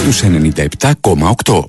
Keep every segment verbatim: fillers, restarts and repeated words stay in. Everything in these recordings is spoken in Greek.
στους ενενήντα επτά κόμμα οκτώ.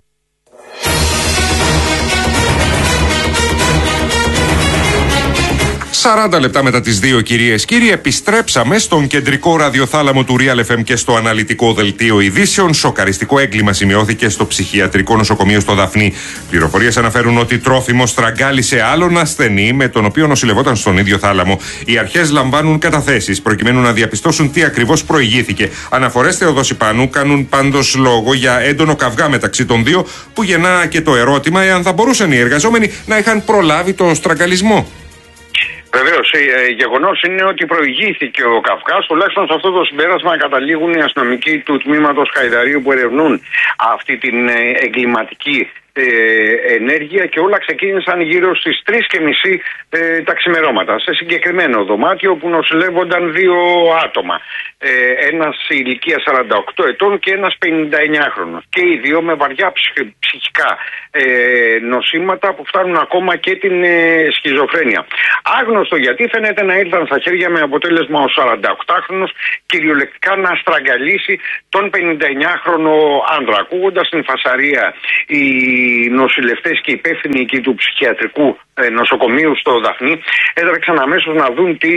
σαράντα λεπτά μετά τις δύο, κυρίες κύριοι, επιστρέψαμε στον κεντρικό ραδιοθάλαμο του Real εφ εμ και στο αναλυτικό δελτίο ειδήσεων. Σοκαριστικό έγκλημα σημειώθηκε στο ψυχιατρικό νοσοκομείο στο Δαφνί. Πληροφορίες αναφέρουν ότι τρόφιμο στραγγάλισε άλλον ασθενή με τον οποίο νοσηλευόταν στον ίδιο θάλαμο. Οι αρχές λαμβάνουν καταθέσεις προκειμένου να διαπιστώσουν τι ακριβώς προηγήθηκε. Αναφορές Θεοδόση Πάνου κάνουν πάντως λόγο για έντονο καυγά μεταξύ των δύο, που γεννά και το ερώτημα εάν θα μπορούσαν οι εργαζόμενοι να είχαν προλάβει το στραγγαλισμό. Βεβαίως, ε, γεγονός είναι ότι προηγήθηκε ο καυγάς. Τουλάχιστον σε αυτό το συμπέρασμα καταλήγουν οι αστυνομικοί του τμήματος Χαϊδαρίου που ερευνούν αυτή την ε, εγκληματική ε, ενέργεια, και όλα ξεκίνησαν γύρω στις τρεις και μισή ε, τα ξημερώματα, σε συγκεκριμένο δωμάτιο που νοσηλεύονταν δύο άτομα. Ε, ένας ηλικία σαράντα οκτώ ετών και ένας πενήντα εννιά χρονος. Και οι δύο με βαριά ψυχικά ε, νοσήματα που φτάνουν ακόμα και την ε, σχιζοφρένεια. Άγνωστο γιατί φαίνεται να ήρθαν στα χέρια με αποτέλεσμα ο σαρανταοκτάχρονος κυριολεκτικά να στραγγαλίσει τον πενηνταεννιάχρονο άντρα. Ακούγοντας την φασαρία, οι νοσηλευτές και υπεύθυνοι εκεί του ψυχιατρικού ε, νοσοκομείου στο Δαφνί έτρεξαν αμέσως να δουν τι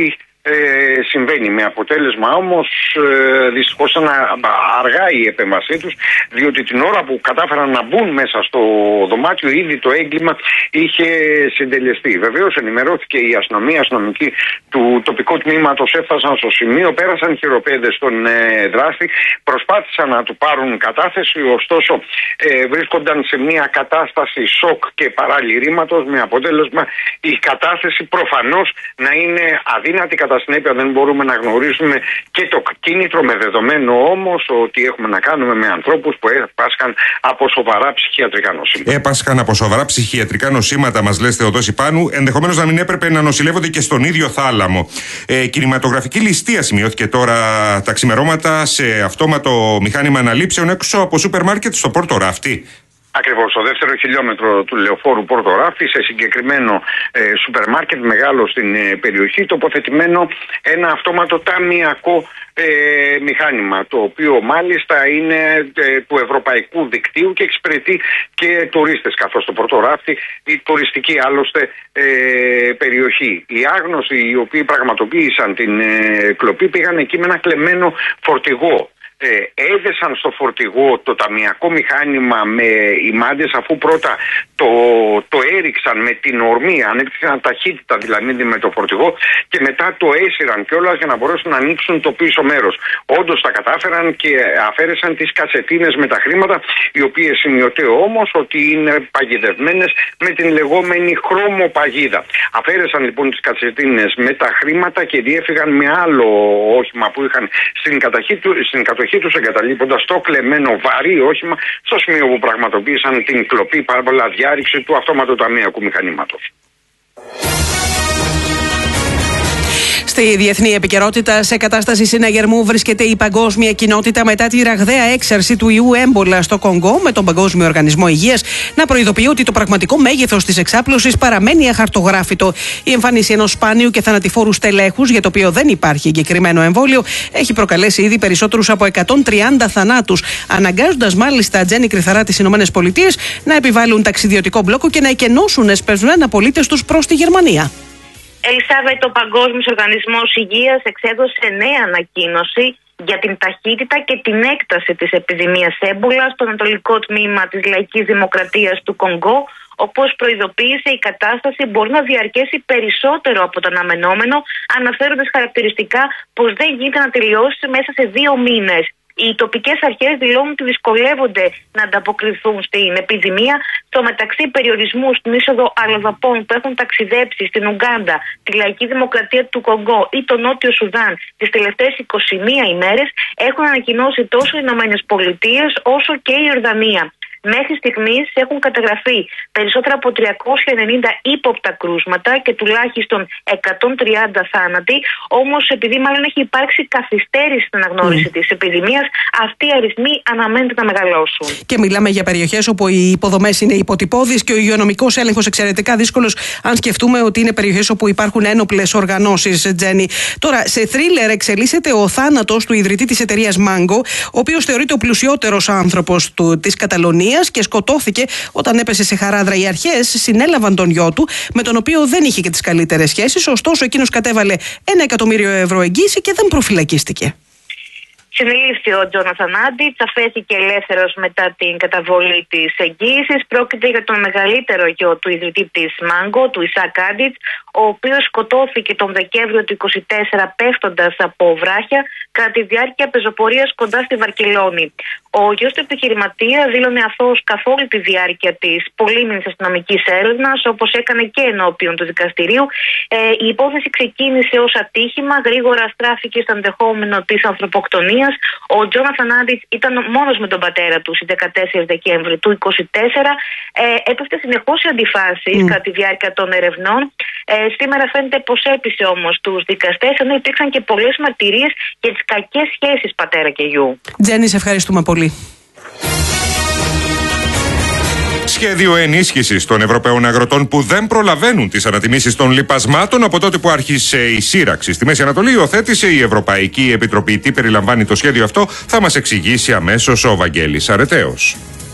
Ε, συμβαίνει, με αποτέλεσμα όμως ε, δυστυχώς να αργά η επέμβασή τους, διότι την ώρα που κατάφεραν να μπουν μέσα στο δωμάτιο ήδη το έγκλημα είχε συντελεστεί. Βεβαίως ενημερώθηκε η αστυνομία, αστυνομικοί του τοπικού τμήματος έφτασαν στο σημείο, πέρασαν χειροπέδες στον ε, δράστη, προσπάθησαν να του πάρουν κατάθεση, ωστόσο ε, βρίσκονταν σε μια κατάσταση σοκ και παραλυρήματος, με αποτέλεσμα η κατάθεση προφανώς να είναι αδύνατη. Κατά συνέπεια δεν μπορούμε να γνωρίσουμε και το κίνητρο, με δεδομένο όμως ότι έχουμε να κάνουμε με ανθρώπους που έπασχαν από σοβαρά ψυχιατρικά νοσήματα. Έπασχαν από σοβαρά ψυχιατρικά νοσήματα, μας λες, Θεοδόση Πάνου, ενδεχομένως να μην έπρεπε να νοσηλεύονται και στον ίδιο θάλαμο. Ε, κινηματογραφική ληστεία σημειώθηκε τώρα τα ξημερώματα σε αυτόματο μηχάνημα αναλήψεων έξω από σούπερ μάρκετ στο Πόρτο Ράφτη. Ακριβώς, στο δεύτερο χιλιόμετρο του λεωφόρου Πόρτο Ράφτη, σε συγκεκριμένο ε, σούπερ μάρκετ μεγάλο στην ε, περιοχή, τοποθετημένο ένα αυτόματο ταμιακό ε, μηχάνημα, το οποίο μάλιστα είναι ε, του ευρωπαϊκού δικτύου και εξυπηρετεί και τουρίστες, καθώς το Πόρτο Ράφτη η τουριστική άλλωστε ε, περιοχή. Οι άγνωστοι οι οποίοι πραγματοποίησαν την ε, κλοπή πήγαν εκεί με ένα κλεμμένο φορτηγό. Ε, έδεσαν στο φορτηγό το ταμιακό μηχάνημα με ημάντες, αφού πρώτα το, το έριξαν με την ορμή, ανέπτυξαν ταχύτητα δηλαδή με το φορτηγό, και μετά το έσυραν κιόλας για να μπορέσουν να ανοίξουν το πίσω μέρος. Όντως τα κατάφεραν και αφαίρεσαν τις κασετίνες με τα χρήματα, οι οποίες σημειωτεί όμως ότι είναι παγιδευμένες με την λεγόμενη χρώμοπαγίδα. Αφαίρεσαν λοιπόν τις κασετίνες με τα χρήματα και διέφυγαν με άλλο όχημα που είχαν στην κατοχή του, τους, εγκαταλείποντας το κλεμμένο βαρύ όχημα στο σημείο που πραγματοποίησαν την κλοπή παρά διάρρηξη του αυτόματου ταμιακού μηχανήματος. Στη διεθνή επικαιρότητα, σε κατάσταση συναγερμού βρίσκεται η παγκόσμια κοινότητα μετά τη ραγδαία έξαρση του ιού έμπολα στο Κονγκό, με τον Παγκόσμιο Οργανισμό Υγείας να προειδοποιεί ότι το πραγματικό μέγεθος της εξάπλωσης παραμένει αχαρτογράφητο. Η εμφάνιση ενός σπάνιου και θανατηφόρου στελέχους, για το οποίο δεν υπάρχει εγκεκριμένο εμβόλιο, έχει προκαλέσει ήδη περισσότερους από εκατόν τριάντα θανάτους, αναγκάζοντας μάλιστα Τζένι Κρυθαρά τις ΗΠΑ να επιβάλλουν ταξιδιωτικό μπλόκο και να εκενώσουν εσπευσμένα πολίτες τους προς τη Γερμανία. Ελισάβετ, ο Παγκόσμιος Οργανισμός Υγείας εξέδωσε νέα ανακοίνωση για την ταχύτητα και την έκταση της επιδημίας έμπολα στο ανατολικό τμήμα της Λαϊκής Δημοκρατίας του Κονγκό, όπως προειδοποίησε η κατάσταση μπορεί να διαρκέσει περισσότερο από το αναμενόμενο, αναφέροντας χαρακτηριστικά πως δεν γίνεται να τελειώσει μέσα σε δύο μήνες. Οι τοπικές αρχές δηλώνουν ότι δυσκολεύονται να ανταποκριθούν στην επιδημία. Στο μεταξύ, περιορισμού στην είσοδο αλλοδαπών που έχουν ταξιδέψει στην Ουγκάντα, τη Λαϊκή Δημοκρατία του Κονγκό ή το Νότιο Σουδάν τις τελευταίες είκοσι μία ημέρες έχουν ανακοινώσει τόσο οι Ηνωμένες Πολιτείες όσο και η Ιορδανία. Μέχρι στιγμής έχουν καταγραφεί περισσότερα από τριακόσια ενενήντα ύποπτα κρούσματα και τουλάχιστον εκατόν τριάντα θάνατοι. Όμως, επειδή μάλλον έχει υπάρξει καθυστέρηση στην αναγνώριση mm. της επιδημίας, αυτοί οι αριθμοί αναμένεται να μεγαλώσουν. Και μιλάμε για περιοχές όπου οι υποδομές είναι υποτυπώδεις και ο υγειονομικός έλεγχος εξαιρετικά δύσκολος, αν σκεφτούμε ότι είναι περιοχές όπου υπάρχουν ένοπλες οργανώσεις, Τζένι. Τώρα, σε θρίλερ εξελίσσεται ο θάνατος του ιδρυτή της εταιρείας Mango, ο οποίος θεωρείται ο πλουσιότερος άνθρωπος του, της Καταλωνίας και σκοτώθηκε όταν έπεσε σε χαράδρα. Οι αρχές συνέλαβαν τον γιο του, με τον οποίο δεν είχε και τις καλύτερες σχέσεις, ωστόσο εκείνος κατέβαλε ένα εκατομμύριο ευρώ εγγύηση και δεν προφυλακίστηκε. Συνελήφθη ο Τζόναθαν Άντιτς, αφέθηκε ελεύθερος μετά την καταβολή της εγγύησης. Πρόκειται για τον μεγαλύτερο γιο του ιδρυτή της Mango, του Ισακ Άντιτς, ο οποίος σκοτώθηκε τον Δεκέμβριο του είκοσι τέσσερα πέφτοντας από βράχια κατά τη διάρκεια πεζοπορίας κοντά στη Βαρκελόνη. Ο γιος του επιχειρηματία δήλωνε αθώος καθ' όλη τη διάρκεια της πολύμηνης αστυνομικής έρευνας, όπως έκανε και ενώπιον του δικαστηρίου. Ε, η υπόθεση ξεκίνησε ως ατύχημα, γρήγορα στράφηκε στο ενδεχόμενο της ανθρωποκτονίας. Ο Τζόναθαν Άντιτς ήταν μόνος με τον πατέρα του στις δεκατέσσερις Δεκέμβρη του είκοσι τέσσερα. Ε, έπεφτε συνεχώς σε αντιφάσεις mm. κατά τη διάρκεια των ερευνών. Ε, σήμερα φαίνεται πως έπεισε όμως τους δικαστές, ενώ υπήρξαν και πολλές μαρτυρίες για τις κακές σχέσεις πατέρα και γιου. Τζένι, σε ευχαριστούμε πολύ. Σχέδιο ενίσχυσης των Ευρωπαίων αγροτών που δεν προλαβαίνουν τις ανατιμήσεις των λιπασμάτων από τότε που άρχισε η σύραξη στη Μέση Ανατολή, υιοθέτησε η Ευρωπαϊκή Επιτροπή. Τι περιλαμβάνει το σχέδιο αυτό, θα μας εξηγήσει αμέσως ο Βαγγέλης Αρετέος.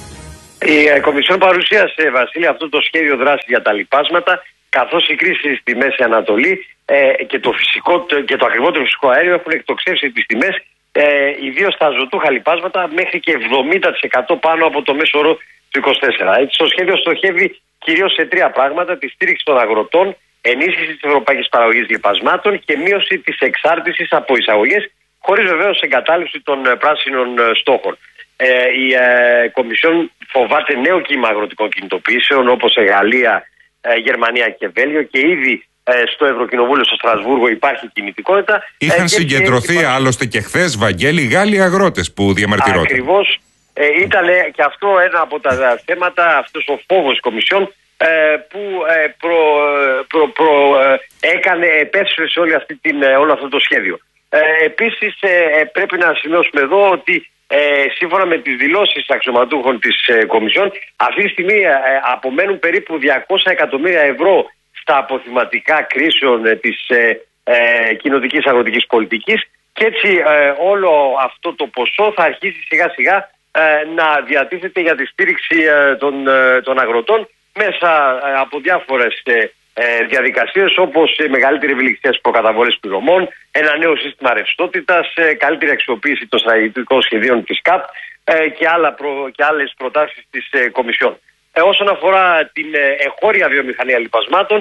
Η Κομισιόν παρουσίασε, Βασίλη, αυτό το σχέδιο δράσης για τα λιπάσματα, καθώς η κρίση στη Μέση Ανατολή ε, και, το φυσικό, και το ακριβότερο φυσικό αέριο έχουν εκτοξεύσει τις τιμές, ε, ιδίως στα ζωτούχα λιπάσματα, μέχρι και εβδομήντα τοις εκατό πάνω από το μέσο όρο του είκοσι τέσσερα. Έτσι, το σχέδιο στοχεύει κυρίως σε τρία πράγματα: τη στήριξη των αγροτών, ενίσχυση της ευρωπαϊκής παραγωγής λιπασμάτων και μείωση της εξάρτησης από εισαγωγές, χωρίς βεβαίως εγκατάλειψη των πράσινων στόχων. Ε, η ε, Κομισιόν φοβάται νέο κύμα αγροτικών κινητοποιήσεων, όπως σε Γαλλία, ε, Γερμανία και Βέλγιο, και ήδη ε, στο Ευρωκοινοβούλιο στο Στρασβούργο υπάρχει κινητικότητα. Είχαν ε, συγκεντρωθεί και... άλλωστε και χθες, Βαγγέλη, Γάλλοι αγρότες που διαμαρτυρόταν. Ακριβώς. Ε, ήταν και αυτό ένα από τα θέματα, αυτός ο φόβος της Κομισιόν ε, που ε, προ, προ, προ, ε, έκανε, επέστρεψε σε όλη αυτή την, όλο αυτό το σχέδιο. Ε, επίσης ε, πρέπει να σημειώσουμε εδώ ότι ε, σύμφωνα με τις δηλώσεις αξιωματούχων της ε, Κομισιόν, αυτή τη στιγμή ε, απομένουν περίπου διακόσια εκατομμύρια ευρώ στα αποθυματικά κρίσεων ε, της ε, ε, κοινοτικής αγροτικής πολιτικής, και έτσι ε, όλο αυτό το ποσό θα αρχίσει σιγά σιγά να διατίθεται για τη στήριξη των, των αγροτών μέσα από διάφορες διαδικασίες, όπως μεγαλύτερη ευελιξία στις προκαταβολές πληρωμών, ένα νέο σύστημα ρευστότητας, καλύτερη αξιοποίηση των στρατηγικών σχεδίων της ΚΑΠ και, άλλα προ, και άλλες προτάσεις της Κομισιόν. Όσον αφορά την εγχώρια βιομηχανία λιπασμάτων,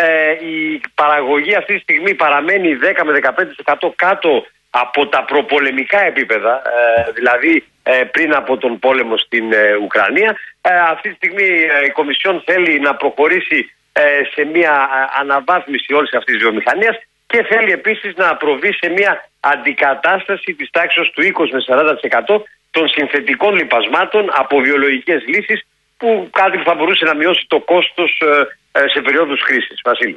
η παραγωγή αυτή τη στιγμή παραμένει δέκα με δεκαπέντε τοις εκατό κάτω από τα προπολεμικά επίπεδα, ε, δηλαδή ε, πριν από τον πόλεμο στην ε, Ουκρανία. Ε, αυτή τη στιγμή ε, η Κομισιόν θέλει να προχωρήσει ε, σε μια αναβάθμιση όλης αυτής της βιομηχανίας και θέλει επίσης να προβεί σε μια αντικατάσταση της τάξης του είκοσι με σαράντα τοις εκατό των συνθετικών λιπασμάτων από βιολογικές λύσεις, που κάτι που θα μπορούσε να μειώσει το κόστος ε, ε, σε περίοδους χρήσης. Βασίλη.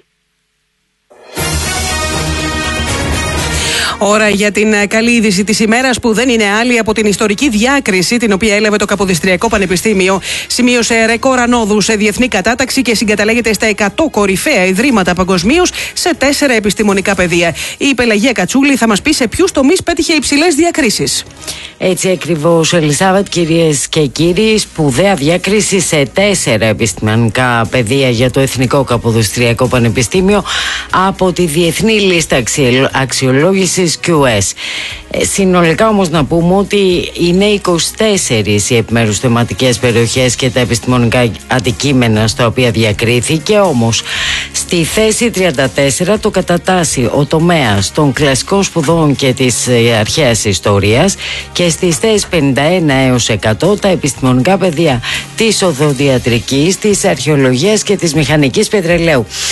Ώρα για την καλή είδηση της ημέρας, που δεν είναι άλλη από την ιστορική διάκριση την οποία έλαβε το Καποδιστριακό Πανεπιστήμιο. Σημείωσε ρεκόρ ανόδου σε διεθνή κατάταξη και συγκαταλέγεται στα εκατό κορυφαία ιδρύματα παγκοσμίως σε τέσσερα επιστημονικά πεδία. Η Πελαγία Κατσούλη θα μας πει σε ποιους τομείς πέτυχε υψηλές διακρίσεις. Έτσι ακριβώς, Ελισάβετ, κυρίες και κύριοι, σπουδαία διάκριση σε τέσσερα επιστημονικά πεδία για το Εθνικό Καποδιστριακό Πανεπιστήμιο από τη Διεθνή Λίστα Αξιολόγησης κιου ες. Συνολικά όμως να πούμε ότι είναι είκοσι τέσσερις οι επιμέρους θεματικές περιοχές και τα επιστημονικά αντικείμενα στα οποία διακρίθηκε, όμως στη θέση τριάντα τέσσερα το κατατάσσει ο τομέας των κλασικών σπουδών και της αρχαίας ιστορίας, και στις θέσεις πενήντα ένα έως εκατό τα επιστημονικά πεδία της οδοντιατρικής, της αρχαιολογίας και της μηχανικής πετρελαίου.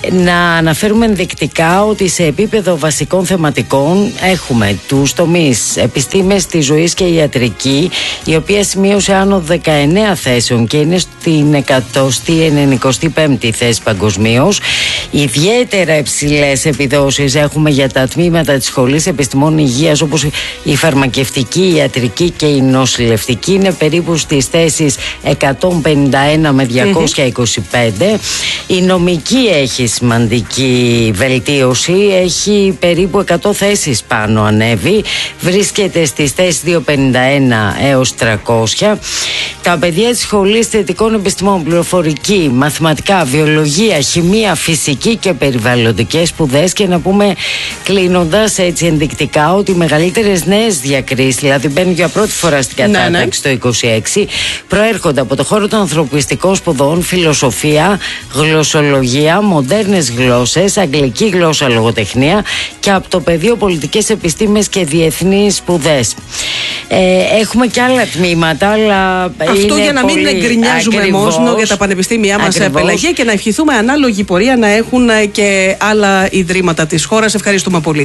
Να αναφέρουμε ενδεικτικά ότι σε επίπεδο βασικών θεματικών έχουμε τους τομείς επιστήμες της ζωής και ιατρική, η οποία σημείωσε άνω δεκαεννέα θέσεων και είναι στην εκατοστή ενενηκοστή πέμπτη θέση παγκοσμίως. Ιδιαίτερα υψηλές επιδόσεις έχουμε για τα τμήματα της Σχολής Επιστημών Υγείας, όπως η φαρμακευτική, η ιατρική και η νοσηλευτική, είναι περίπου στις θέσεις εκατόν πενήντα ένα με διακόσια είκοσι πέντε. Η νομική έχει σημαντική βελτίωση, έχει περίπου εκατό θέσεις πάνω ανέβει, βρίσκεται στις θέσεις διακόσια πενήντα ένα έως τριακόσια. Τα παιδιά της Σχολής Θετικών Επιστημών, Πληροφορική, Μαθηματικά, Βιολογία, Χημεία, Φυσική και Περιβαλλοντικές σπουδές. Και να πούμε, κλείνοντας έτσι ενδεικτικά, ότι οι μεγαλύτερες νέες διακρίσεις, δηλαδή μπαίνουν για πρώτη φορά στην κατάταξη, ναι, ναι, το είκοσι έξι, προέρχονται από το χώρο των ανθρωπιστικών σπουδών, φιλοσοφία, γλωσσολογία, μοντέρνες γλώσσες, αγγλική γλώσσα, λογοτεχνία και από το πεδίο πολιτικές επιστήμες και διεθνείς σπουδές. Ε, έχουμε και άλλα τμήματα, αλλά αυτό είναι για να πολύ... μην γκρινιάζουμε μόνο για τα πανεπιστήμια μας, Πελαγία, και να ευχηθούμε ανάλογη πορεία να έχουν και άλλα ιδρύματα της χώρας. Ευχαριστούμε πολύ.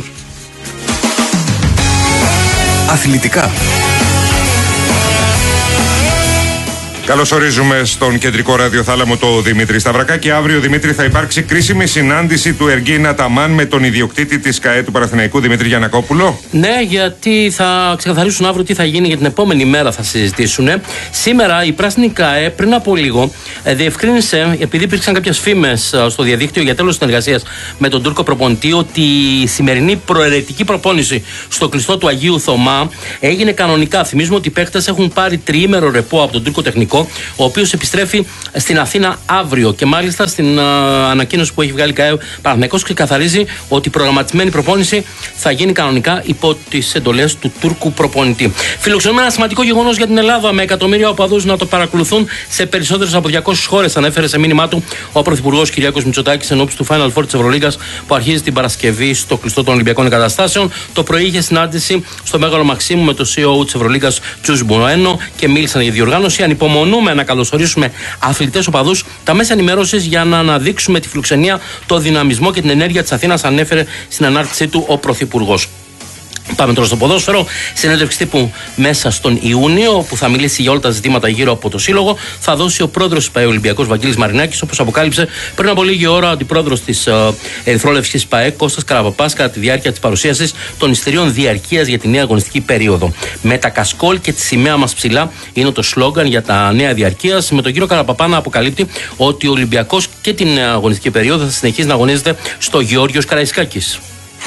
Αθλητικά. Καλωσορίζουμε στον κεντρικό ραδιοθάλαμο το Δημήτρη Σταυρακάκη. Αύριο, Δημήτρη, θα υπάρξει κρίσιμη συνάντηση του Εργίνα Ταμάν με τον ιδιοκτήτη της ΚΑΕ του Παναθηναϊκού, Δημήτρη Γιαννακόπουλο. Ναι, γιατί θα ξεκαθαρίσουν αύριο τι θα γίνει για την επόμενη μέρα, θα συζητήσουν. Σήμερα η πράσινη ΚΑΕ πριν από λίγο διευκρίνησε, επειδή υπήρξαν κάποιες φήμες στο διαδίκτυο για τέλος συνεργασίας με τον Τούρκο προπονητή, ότι η σημερινή προαιρετική προπόνηση στο κλειστό του Αγίου Θωμά έγινε κανονικά. Θυμίζουμε ότι οι παίκτες έχουν πάρει τριήμερο ρεπό από τον Τούρκο τεχνικό, ο οποίος επιστρέφει στην Αθήνα αύριο. Και μάλιστα στην α, ανακοίνωση που έχει βγάλει η ΚΑΕ Παναθηναϊκός ξεκαθαρίζει ότι η προγραμματισμένη προπόνηση θα γίνει κανονικά υπό τις εντολές του Τούρκου προπονητή. Φιλοξενούμε ένα σημαντικό γεγονός για την Ελλάδα, με εκατομμύρια οπαδούς να το παρακολουθούν σε περισσότερες από διακόσιες χώρες, ανέφερε σε μήνυμά του ο Πρωθυπουργός Κυριάκος Μητσοτάκης εν ώψη του Final Four της Ευρωλίγκας που αρχίζει την Παρασκευή στο κλειστό των Ολυμπιακών Εγκαταστάσεων. Το πρωί είχε συνάντηση στο Μέγαρο Μαξίμου με το σι ι ο της Ευρωλίγκας Τζους Μπονοένο και μίλησαν για διοργάνωση. Ανυπομονούμε να καλωσορίσουμε αθλητές οπαδούς, τα μέσα ενημέρωσης, για να αναδείξουμε τη φιλοξενία, το δυναμισμό και την ενέργεια της Αθήνας, ανέφερε στην ανάρτησή του ο Πρωθυπουργός. Πάμε τώρα στο ποδόσφαιρο. Συνέντευξη τύπου μέσα στον Ιούνιο, που θα μιλήσει για όλα τα ζητήματα γύρω από το σύλλογο, θα δώσει ο πρόεδρος της ΠΑΕ Ολυμπιακός Βαγγέλης Μαρινάκης, όπως αποκάλυψε πριν από λίγη ώρα ο αντιπρόεδρος της uh, Ερυθρόλευκης ΠΑΕ Κώστας Καραπαπάς κατά τη διάρκεια της παρουσίασης των εισιτηρίων διαρκείας για τη νέα αγωνιστική περίοδο. Με τα κασκόλ και τη σημαία μας ψηλά είναι το σλόγγαν για τα νέα διαρκείας, με τον κύριο Καραπαπά να αποκαλύπτει ότι ο Ολυμπιακός και την νέα αγωνιστική περίοδο θα συνεχίσει να αγωνίζεται στο Γεώργιος Καραϊσκάκης.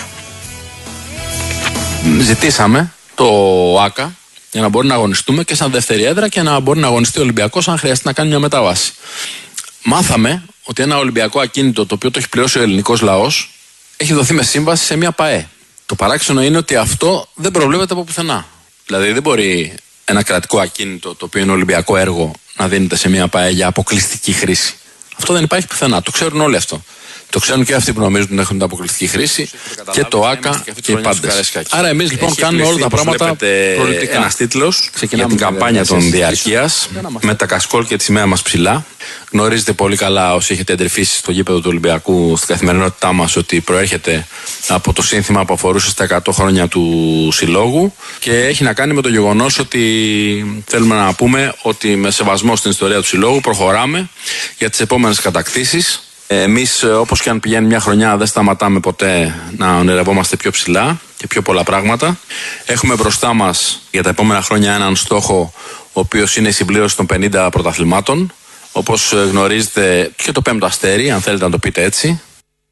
Ζητήσαμε το ΆΚΑ για να μπορεί να αγωνιστούμε και σαν δεύτερη έδρα και να μπορεί να αγωνιστεί ο Ολυμπιακός αν χρειαστεί να κάνει μια μετάβαση. Μάθαμε ότι ένα Ολυμπιακό ακίνητο, το οποίο το έχει πληρώσει ο ελληνικός λαός, έχει δοθεί με σύμβαση σε μια ΠΑΕ. Το παράξενο είναι ότι αυτό δεν προβλέπεται από πουθενά. Δηλαδή δεν μπορεί ένα κρατικό ακίνητο, το οποίο είναι Ολυμπιακό έργο, να δίνεται σε μια ΠΑΕ για αποκλειστική χρήση. Αυτό δεν υπάρχει πουθενά. Το ξέρουν όλοι αυτό. Το ξέρουν και αυτοί που νομίζουν ότι έχουν την αποκλειστική χρήση και το ΆΚΑ και οι πάντες. Άρα εμείς λοιπόν κάνουμε όλα τα πράγματα προληπτικά. Ένας τίτλος για την καμπάνια των διαρκείας με τα κασκόλ και τη σημαία μας ψηλά. Γνωρίζετε πολύ καλά, όσοι έχετε εντρυφήσει στο γήπεδο του Ολυμπιακού στην καθημερινότητά μας, ότι προέρχεται από το σύνθημα που αφορούσε στα εκατό χρόνια του συλλόγου και έχει να κάνει με το γεγονός ότι θέλουμε να πούμε ότι με σεβασμό στην ιστορία του συλλόγου προχωράμε για τις επόμενες κατακτήσεις. Εμείς, όπως και αν πηγαίνει μια χρονιά, δεν σταματάμε ποτέ να ονειρευόμαστε πιο ψηλά και πιο πολλά πράγματα. Έχουμε μπροστά μας για τα επόμενα χρόνια έναν στόχο, ο οποίος είναι η συμπλήρωση των πενήντα πρωταθλημάτων. Όπως γνωρίζετε, και το πέμπτο αστέρι, αν θέλετε να το πείτε έτσι.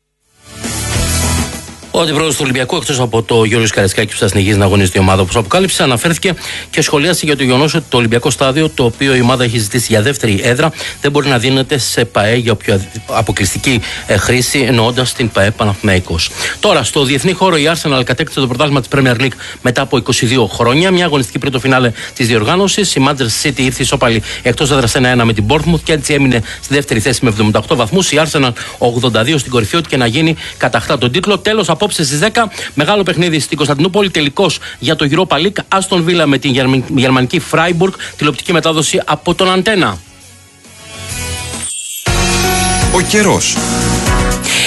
Ο αντιπρόεδρος του Ολυμπιακού, εκτός από το Γιώργος Καραϊσκάκη που θα συνεχίζει να αγωνίζεται η ομάδα, όπως αποκάλυψε, αναφέρθηκε και σχολίασε για το γεγονός ότι το Ολυμπιακό στάδιο, το οποίο η ομάδα έχει ζητήσει για δεύτερη έδρα, δεν μπορεί να δίνεται σε ΠΑΕ για όποια αποκλειστική χρήση, εννοώντας την ΠΑΕ Παναθηναϊκός. Τώρα, στο διεθνή χώρο, η Arsenal κατέκτησε το πρωτάθλημα της Premier League μετά από είκοσι δύο χρόνια. Μια αγωνιστική πριν το φινάλε της διοργάνωσης. Η Manchester City ήρθε ισόπαλη εκτός έδρας ένα ένα με την Bournemouth και έτσι έμεινε στη δεύτερη θέση με εβδομήντα οκτώ βαθμούς. Η Arsenal ογδόντα δύο στην κορυφή, ό,τι και να γίνει κατακτά τον τίτλο. Τέλος, απόψε στις δέκα, μεγάλο παιχνίδι στην Κωνσταντινούπολη, τελικός για το Europa League. Aston Villa με την γερμανική Freiburg, τηλεοπτική μετάδοση από τον Αντένα. Ο καιρός.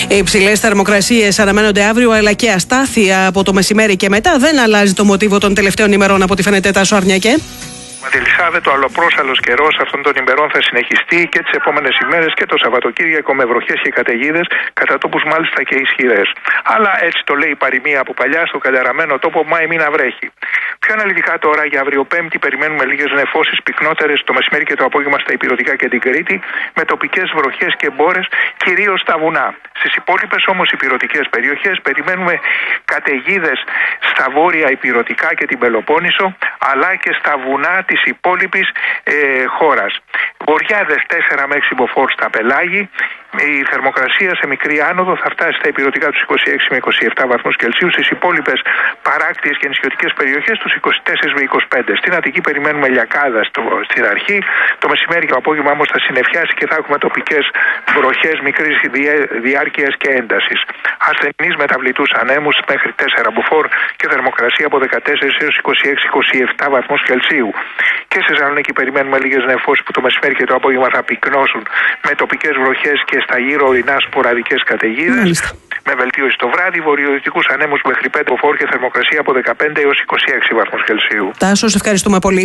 Οι υψηλές θερμοκρασίες αναμένονται αύριο, αλλά και αστάθεια από το μεσημέρι και μετά. Δεν αλλάζει το μοτίβο των τελευταίων ημερών, από ό,τι φαίνεται, Τάσο Αρνιακέ. Τη Ελισάβετ, ο αλλοπρόσαλος καιρός αυτών των ημερών θα συνεχιστεί και τις επόμενες ημέρες και το Σαββατοκύριακο, με βροχές και καταιγίδες, κατά τόπους μάλιστα και ισχυρές. Αλλά έτσι το λέει η παροιμία από παλιά, στο καλιαραμένο τόπο Μάη μήνα βρέχει. Πιο αναλυτικά τώρα, για αύριο Πέμπτη περιμένουμε λίγες νεφώσεις πυκνότερες το μεσημέρι και το απόγευμα στα Ηπειρωτικά και την Κρήτη, με τοπικές βροχές και μπόρες κυρίως στα βουνά. Στις υπόλοιπες όμως ηπειρωτικές περιοχές περιμένουμε καταιγίδες στα βόρεια Ηπειρωτικά και την Πελοπόννησο, αλλά και στα βουνά της υπόλοιπης ε, χώρας. Βοριάδες τέσσερα με έξι μποφόρ στα Πελάγη. Η θερμοκρασία σε μικρή άνοδο θα φτάσει στα Ηπειρωτικά τους είκοσι έξι με είκοσι επτά βαθμούς Κελσίου, στις υπόλοιπες παράκτιες και νησιωτικές περιοχές τους είκοσι τέσσερα με είκοσι πέντε. Στην Αττική περιμένουμε λιακάδα στο, στην αρχή. Το μεσημέρι και το απόγευμα όμως θα συννεφιάσει και θα έχουμε τοπικές βροχές μικρής διάρκειας και έντασης. Ασθενείς μεταβλητούς ανέμους μέχρι τέσσερα μποφόρ και θερμοκρασία από δεκατέσσερα έως είκοσι έξι με είκοσι επτά βαθμούς Κελσίου. Και στη Θεσσαλονίκη περιμένουμε λίγες νεφώσεις που το μεσημέρι και το απόγευμα θα πυκνώσουν, με τοπικές βροχές και στα γύρω ορεινά σποραδικές καταιγίδες. Με βελτίωση το βράδυ, βορειοδυτικούς ανέμους μέχρι πέντε μποφόρ και θερμοκρασία από δεκαπέντε έως είκοσι έξι βαθμούς Κελσίου. Τάσο, σε ευχαριστούμε πολύ.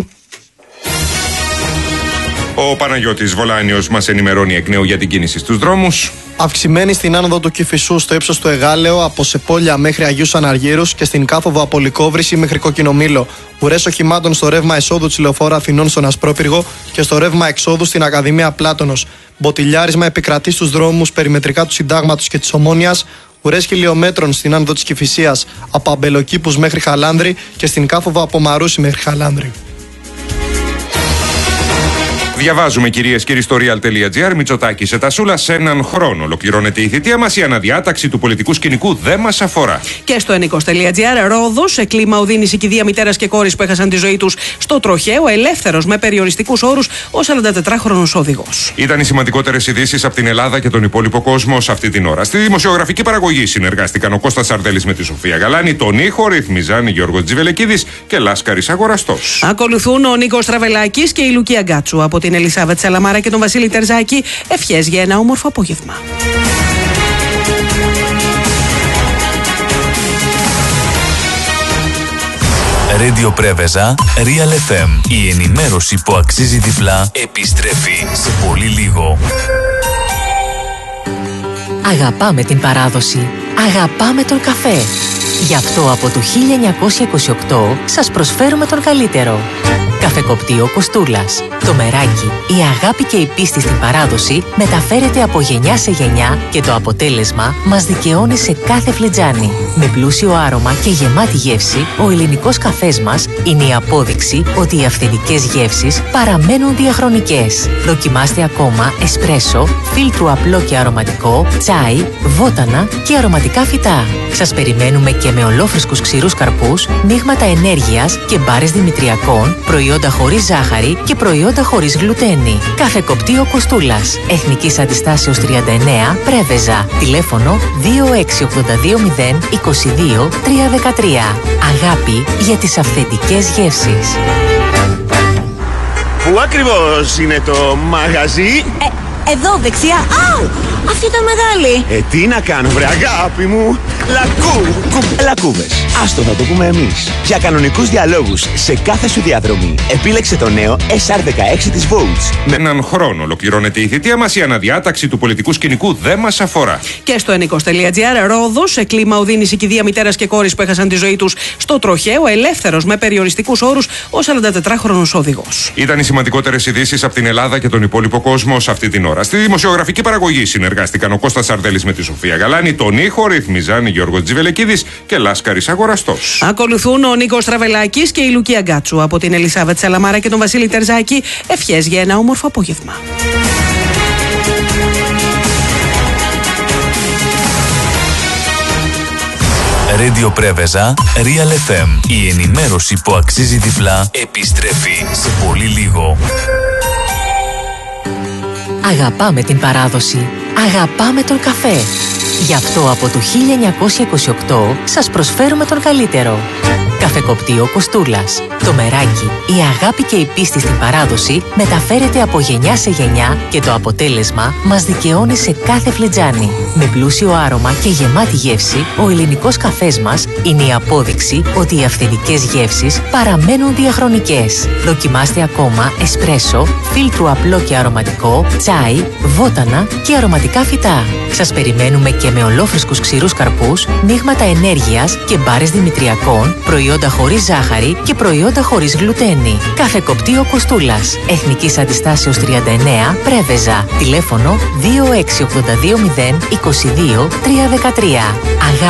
Ο Παναγιώτης Βολάνιος μας ενημερώνει εκ νέου για την κίνηση στους δρόμους. Αυξημένη στην άνοδο του Κηφισού στο ύψος του Εγάλεο, από Σεπόλια μέχρι Αγίους Αναργύρους και στην Κάφοβο από Λυκόβρηση μέχρι Κοκκινομήλο. Ουρές οχημάτων στο ρεύμα εσόδου της λεωφόρου Αθηνών στον Ασπρόπυργο και στο ρεύμα εξόδου στην Ακαδημία Πλάτωνος. Μποτιλιάρισμα επικρατεί στους δρόμους περιμετρικά του Συντάγματος και της Ομόνοιας. Ουρές χιλιόμετρων στην άνοδο της Κηφισίας από Αμπελοκήπους μέχρι Χαλάνδρη και στην Κάφοβο από Μαρούσι μέχρι Χαλάνδρη. Διαβάζουμε, κυρίες και κύριοι, στο real.gr. Μητσοτάκης σε Τασούλα, σε έναν χρόνο ολοκληρώνεται η θητεία μας. Η αναδιάταξη του πολιτικού σκηνικού δεν μας αφορά. Και στο ενίκος.gr. Ρόδος, σε κλίμα οδύνης η κηδεία μητέρας και κόρης που έχασαν τη ζωή τους στο τροχαίο, ελεύθερος με περιοριστικούς όρους ο σαραντατετράχρονος οδηγός. Ήταν οι σημαντικότερες ειδήσεις από την Ελλάδα και τον υπόλοιπο κόσμο σε αυτή την ώρα. Στη δημοσιογραφική παραγωγή συνεργάστηκαν ο Κώστας Σαρδέλης με τη Σοφία Γαλάνη. Τον ήχο ρυθμιζάν Γιώργος Τζιβελεκίδης και Λάσκαρης Αγοραστός. Ακολουθούν ο Νίκος Τραβελάκης και η Λουκία Γκάτσου. Από την Ελισάβετ Σαλαμάρα και τον Βασίλη Τερζάκη, ευχές για ένα όμορφο απόγευμα. Radio Πρέβεζα, Real εφ εμ. Η ενημέρωση που αξίζει διπλά επιστρέφει σε πολύ λίγο. Αγαπάμε την παράδοση. Αγαπάμε τον καφέ. Γι' αυτό από το χίλια εννιακόσια είκοσι οκτώ σας προσφέρουμε τον καλύτερο. Καφεκοπτείο Κοστούλας. Το μεράκι, η αγάπη και η πίστη στην παράδοση μεταφέρεται από γενιά σε γενιά και το αποτέλεσμα μας δικαιώνει σε κάθε φλιτζάνι. Με πλούσιο άρωμα και γεμάτη γεύση, ο ελληνικός καφές μας είναι η απόδειξη ότι οι αυθεντικές γεύσεις παραμένουν διαχρονικές. Δοκιμάστε ακόμα εσπρέσο, φίλτρου απλό και αρωματικό, τσάι, βότανα και αρωματικά φυτά. Σας περιμένουμε και με ολόφρεσκους ξηρούς καρπούς, μείγματα ενέργειας και μπάρες δημητριακών, προϊόντα χωρίς ζάχαρη και προϊόντα χωρίς γλουτένη. Καφεκοπτείο Κοστούλας. Εθνικής Αντιστάσεως τριάντα εννέα, Πρέβεζα. Τηλέφωνο δύο έξι ογδόντα δύο μηδέν είκοσι δύο τριακόσια δεκατρία. Αγάπη για τις αυθεντικές γεύσεις. Πού ακριβώς είναι το μαγαζί? Ε, εδώ δεξιά. Αου! Αυτή ήταν μεγάλη. Ε, τι να κάνω, βρε αγάπη μου. Λακού, κου, λακκούβες. Άστο να το πούμε εμείς. Για κανονικούς διαλόγους σε κάθε σου διαδρομή, επίλεξε το νέο ες αρ δεκαέξι της Volts. Με έναν χρόνο ολοκληρώνεται η θητεία μας. Η αναδιάταξη του πολιτικού σκηνικού δεν μας αφορά. Και στο ενίκος.gr. Ρόδος, σε κλίμα οδύνης η κηδεία μητέρας και κόρης που έχασαν τη ζωή τους στο τροχαίο, ελεύθερος με περιοριστικούς όρους ο σαραντατετράχρονος οδηγός. Ήταν οι σημαντικότερες ειδήσεις από την Ελλάδα και τον υπόλοιπο κόσμο σε αυτή την ώρα. Στη δημοσιογραφική παραγωγή συνεργάστηκαν ο Κώστας Σαρδέλης με τη Σοφία Γαλάνη. Τον ήχο ρυθμιζάν Γιώργος Τζιβελεκίδης και Λάσκαρης Αγοραστός. Ακολουθούν ο Νίκος Τραβελάκης και η Λουκία Γκάτσου. Από την Ελισάβετ Σαλαμάρα και τον Βασίλη Τερζάκη, ευχές για ένα όμορφο απόγευμα. Radio Πρέβεζα, Real εφ εμ. Η ενημέρωση που αξίζει διπλά επιστρέφει σε πολύ λίγο. Αγαπάμε την παράδοση. Αγαπάμε τον καφέ. Γι' αυτό από το χίλια εννιακόσια είκοσι οκτώ σας προσφέρουμε τον καλύτερο. Καφεκοπτείο Κοστούλας. Το μεράκι, η αγάπη και η πίστη στην παράδοση μεταφέρεται από γενιά σε γενιά και το αποτέλεσμα μας δικαιώνει σε κάθε φλιτζάνι. Με πλούσιο άρωμα και γεμάτη γεύση, ο ελληνικός καφές μας είναι η απόδειξη ότι οι αυθεντικές γεύσεις παραμένουν διαχρονικές. Δοκιμάστε ακόμα εσπρέσο, φίλτρου απλό και αρωματικό, τσάι, βότανα και αρωματικά φυτά. Σας περιμένουμε και με ολόφρεσκους ξηρούς καρπούς, μείγματα ενέργειας και μπάρες δημητριακών, προϊόντα χωρίς ζάχαρη και προϊόντα χωρίς γλουτένη. Καφεκοπτείο Κοστούλας. Εθνικής Αντιστάσεως τριάντα εννέα, Πρέβεζα. Τηλέφωνο δύο έξι οκτώ δύο μηδέν είκοσι δύο τριακόσια δεκατρία.